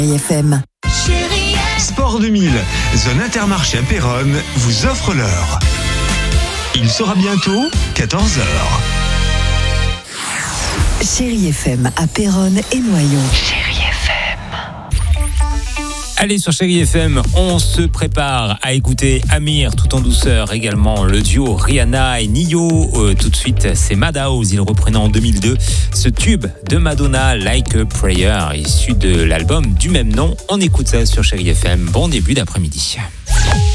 FM. Sport 2000, zone Intermarché à Péronne, vous offre l'heure. Il sera bientôt 14h. Chérie FM à Péronne et Noyon. Allez, sur Chérie FM, on se prépare à écouter Amir tout en douceur, également le duo Rihanna et Nio. Tout de suite, c'est Madhouse, il reprenait en 2002 ce tube de Madonna, Like a Prayer, issu de l'album du même nom. On écoute ça sur Chérie FM. Bon début d'après-midi.